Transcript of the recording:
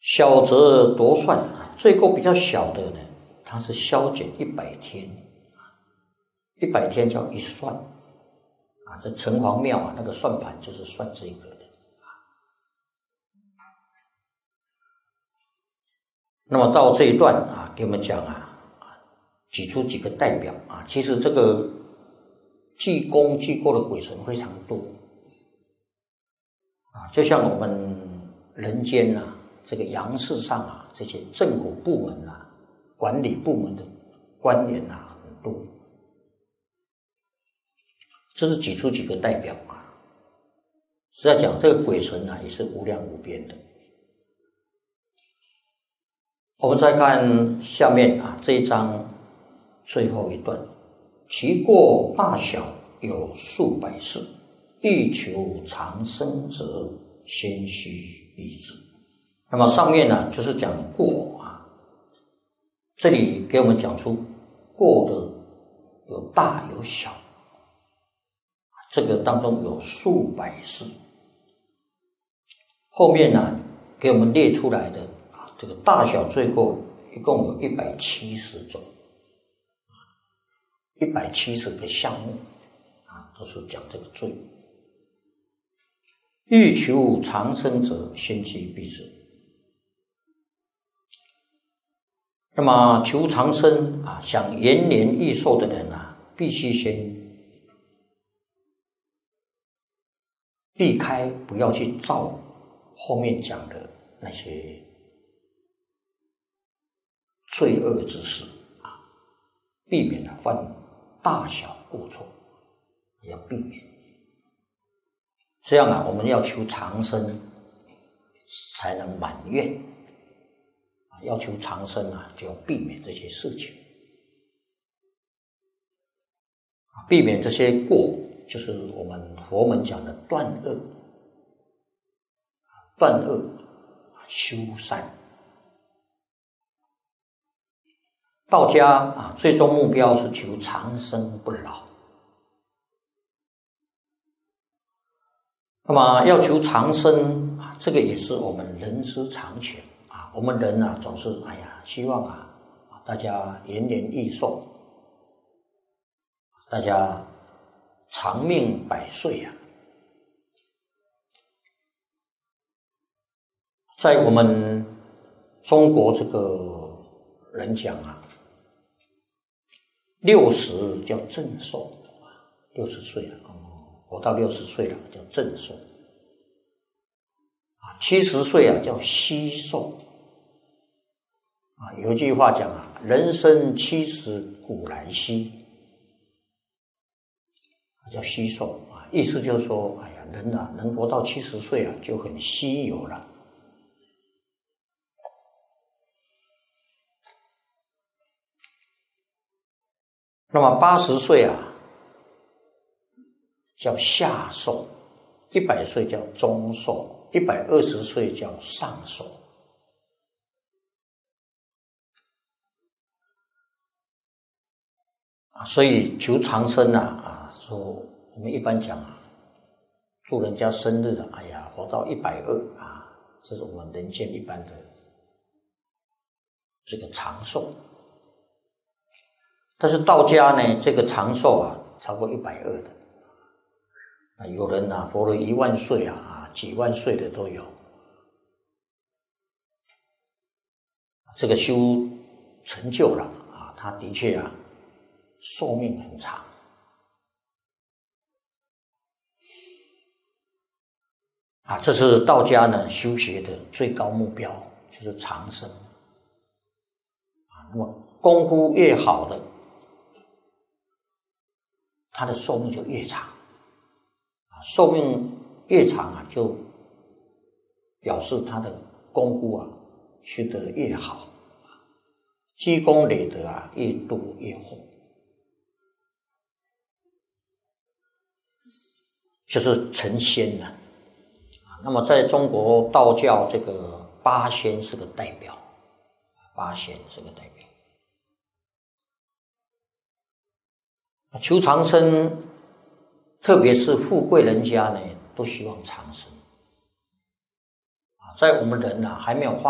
小则夺算，罪过比较小的呢，它是削减100天，100天叫一算啊。这城隍庙啊，那个算盘就是算这个的啊。那么到这一段啊，给我们讲啊，举出几个代表啊。其实这个济公济过的鬼神非常多啊，就像我们人间啊，这个阳世上啊，这些政府部门啊、管理部门的官员啊很多，这是举出几个代表啊。实在讲，这个鬼神啊也是无量无边的。我们再看下面啊这一章最后一段，其过大小有数百世，欲求长生者，先须避之。那么上面呢就是讲过啊，这里给我们讲出过的有大有小，这个当中有数百世。后面呢给我们列出来的啊，这个大小罪过一共有170种，170个项目啊，都是讲这个罪。欲求长生者，先须避之。那么求长生啊，想延年益寿的人啊，必须先避开，不要去造后面讲的那些罪恶之事啊，避免了犯大小过错，要避免。这样啊，我们要求长生才能满愿啊，要求长生啊，就要避免这些事情啊，避免这些过，就是我们佛门讲的断恶啊，断恶啊，修善。道家啊，最终目标是求长生不老。那么要求长生啊，这个也是我们人之常情啊。我们人啊，总是希望大家延年益寿，大家长命百岁啊。在我们中国这个人讲啊，60叫正寿，60岁啊，活到60岁了叫正寿啊，70岁啊叫稀寿啊。有一句话讲啊，人生70古来稀，叫稀寿啊，意思就是说，人啊能活到70岁啊就很稀有了。那么80岁啊叫下寿，100岁叫中寿，120岁叫上寿啊。所以求长生说我们一般讲祝人家生日活到120啊，这是我们人间一般的这个长寿。但是道家呢，这个长寿超过120的有人活了1万岁几万岁的都有。这个修成就了他的确寿命很长这是道家呢修学的最高目标，就是长生那么功夫越好的，他的寿命就越长寿命越长就表示他的功夫修得越好，积功累德越多越厚，就是成仙了那么在中国道教，这个8仙是个代表，8仙是个代表。求长生，特别是富贵人家呢，都希望长生在我们人还没有发